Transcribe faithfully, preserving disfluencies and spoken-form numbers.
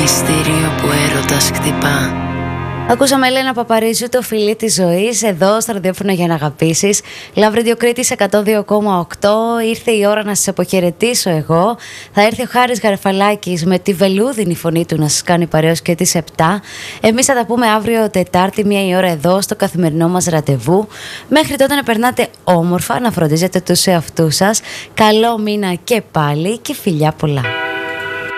μυστήριο που έρωτας χτυπά. Ακούσαμε Ελένα Παπαρίζου, το φιλί της ζωής, εδώ στο ραδιόφωνο για να αγαπήσεις. Love Radio Κρήτης εκατόν δύο κόμμα οκτώ. Ήρθε η ώρα να σας αποχαιρετήσω εγώ. Θα έρθει ο Χάρης Γαρφαλάκης με τη βελούδινη φωνή του να σας κάνει παρέως και τις επτά. Εμείς θα τα πούμε αύριο Τετάρτη, μία η ώρα εδώ στο καθημερινό μας ραντεβού. Μέχρι τότε να περνάτε όμορφα, να φροντίζετε τους εαυτούς σας. Καλό μήνα και πάλι και φιλιά πολλά.